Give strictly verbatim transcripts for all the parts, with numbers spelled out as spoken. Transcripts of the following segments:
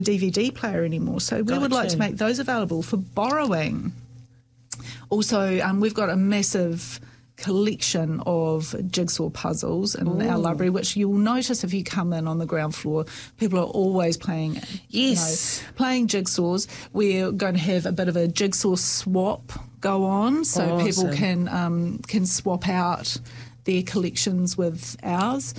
D V D player anymore. So we Got would like you. to make those available for borrowing. Also, um, we've got a massive collection of jigsaw puzzles in Ooh. our library, which you'll notice if you come in on the ground floor. People are always playing, Yes. you know, playing jigsaws. We're going to have a bit of a jigsaw swap go on, so Awesome. people can um, can swap out their collections with ours.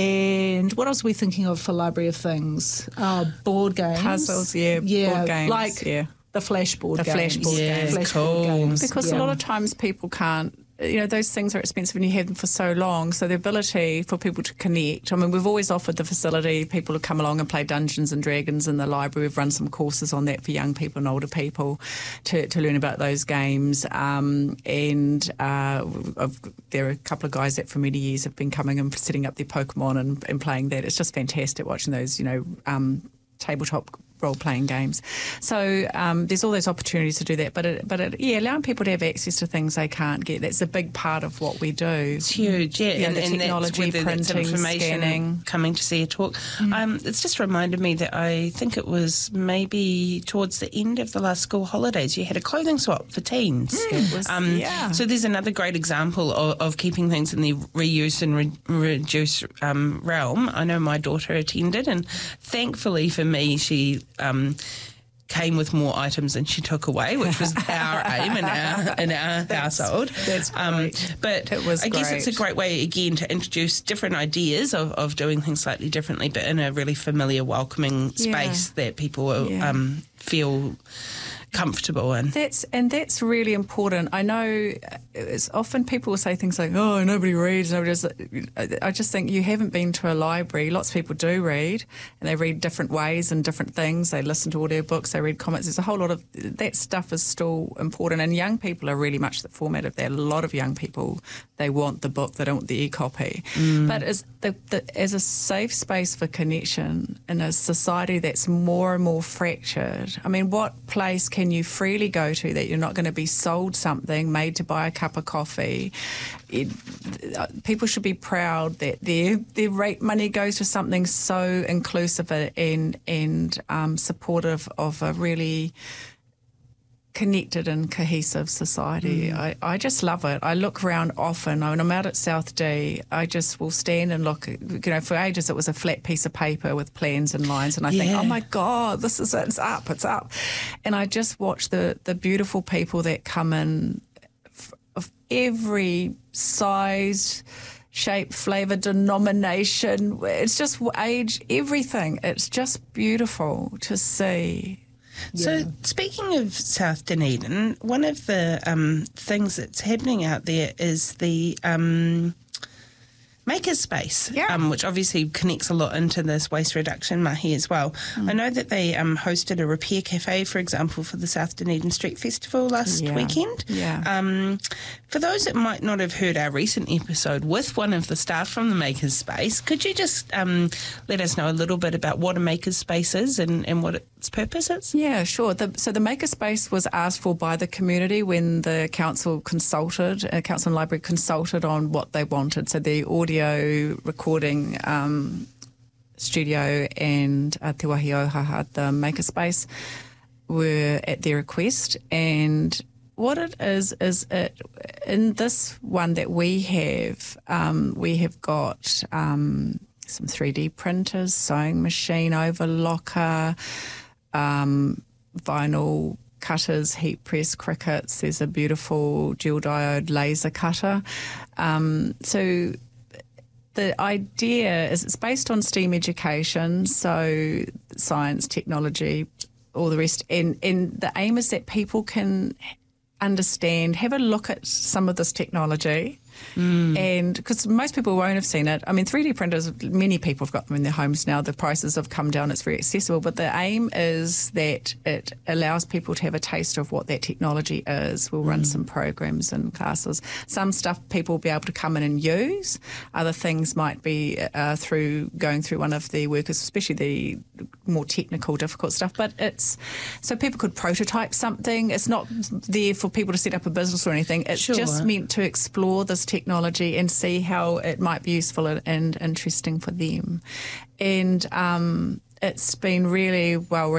And what else are we thinking of for Library of Things? Uh, board games. Puzzles, yeah, yeah, board games, like yeah. the flashboard The games. flashboard Yeah, games. Flashboard cool. games. Because yeah. a lot of times people can't, you know, those things are expensive and you have them for so long. So the ability for people to connect. I mean, we've always offered the facility, people to come along and play Dungeons and Dragons in the library. We've run some courses on that for young people and older people to, to learn about those games. Um, and uh, I've, there are a couple of guys that for many years have been coming and setting up their Pokemon and, and playing that. It's just fantastic watching those, you know, um, tabletop role-playing games. So um, there's all those opportunities to do that. But, it, but it, yeah, allowing people to have access to things they can't get, that's a big part of what we do. It's huge, yeah. Yeah, and, the and technology, that's whether that's printing, information scanning. coming to see a talk. Mm. Um, it's just reminded me that I think it was maybe towards the end of the last school holidays, you had a clothing swap for teens. Mm. It was, um, yeah. So there's another great example of, of keeping things in the reuse and re- reduce um, realm. I know my daughter attended, and thankfully for me, she... Um, came with more items than she took away, which was our aim in our in our That's- household. that's great. Um, but It was I guess it's a great. great way again to introduce different ideas of, of doing things slightly differently, but in a really familiar, welcoming Yeah. space that people Yeah. um, feel comfortable in. That's and that's really important. I know it's often people will say things like, "Oh, nobody reads." Nobody does. I just think you haven't been to a library. Lots of people do read, and they read different ways and different things. They listen to audiobooks. They read comics. There's a whole lot of that stuff is still important, and young people are really much the format of that. A lot of young people, they want the book. They don't want the e-copy. Mm. But as the, the as a safe space for connection in a society that's more and more fractured. I mean, what place can Can you freely go to that you're not going to be sold something, made to buy a cup of coffee? It, uh, people should be proud that their their rate money goes to something so inclusive and and um, supportive of a really connected and cohesive society. Mm. I, I just love it. I look around often. When I'm out at South D, I just will stand and look. You know, for ages it was a flat piece of paper with plans and lines, and I Yeah. think, oh my God, this is it. It's up, it's up. And I just watch the the beautiful people that come in f- of every size, shape, flavour, denomination. It's just age, everything. It's just beautiful to see. So, Yeah. speaking of South Dunedin, one of the um, things that's happening out there is the um, Makerspace, Yeah. um, which obviously connects a lot into this waste reduction mahi as well. Mm. I know that they um, hosted a repair cafe, for example, for the South Dunedin Street Festival last Yeah. weekend. Yeah. Um, for those that might not have heard our recent episode with one of the staff from the Makerspace, could you just um, let us know a little bit about what a Makerspace is and, and what its purpose is? Yeah, sure. The, so the Makerspace was asked for by the community when the council consulted, uh, council and library consulted on what they wanted. So the audio recording um, studio and uh, Te Wahi Ohaha, the Makerspace, were at their request. And what it is, is it in this one that we have, um, we have got um, some three D printers, sewing machine, overlocker, um, vinyl cutters, heat press crickets. There's a beautiful dual diode laser cutter. Um, so the idea is it's based on STEAM education, so science, technology, all the rest. And, and the aim is that people can understand, have a look at some of this technology. Mm. And because most people won't have seen it. I mean, three D printers, many people have got them in their homes now. The prices have come down. It's very accessible. But the aim is that it allows people to have a taste of what that technology is. We'll run mm. some programs and classes. Some stuff people will be able to come in and use. Other things might be uh, through going through one of the workers, especially the more technical, difficult stuff. But it's so people could prototype something. It's not there for people to set up a business or anything. It's Sure. just meant to explore this technology and see how it might be useful and, and interesting for them. And um, it's been really well